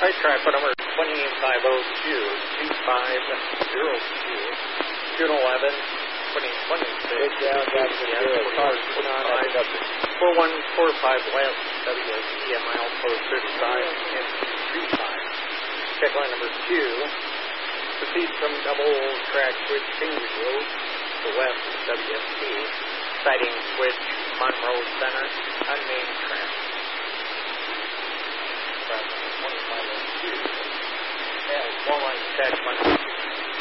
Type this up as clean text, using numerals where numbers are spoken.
Right track for number 2502, 2502, June 11, 2026. Big down, back to zero. Cars put on at 4145 West, WST at milepost 35 and 35. Check line number 2. Proceed from double track switch Kingwood Road to west of WST. Sighting switch Monroe Center on main tram. From 2502. And one line check,